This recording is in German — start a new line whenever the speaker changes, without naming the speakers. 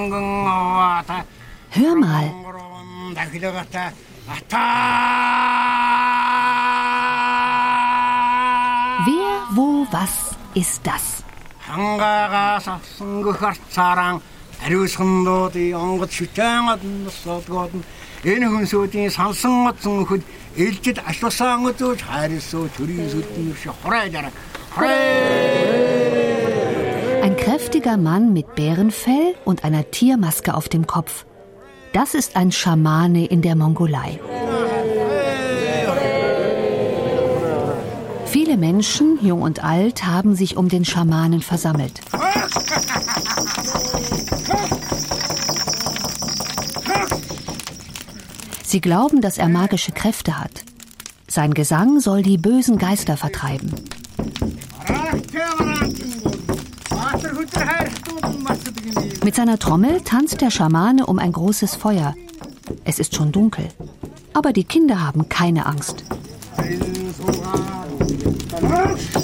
Hör mal. Wer, wo, was ist das? Ein kräftiger Mann mit Bärenfell und einer Tiermaske auf dem Kopf. Das ist ein Schamane in der Mongolei. Viele Menschen, jung und alt, haben sich um den Schamanen versammelt. Sie glauben, dass er magische Kräfte hat. Sein Gesang soll die bösen Geister vertreiben. Mit seiner Trommel tanzt der Schamane um ein großes Feuer. Es ist schon dunkel, aber die Kinder haben keine Angst.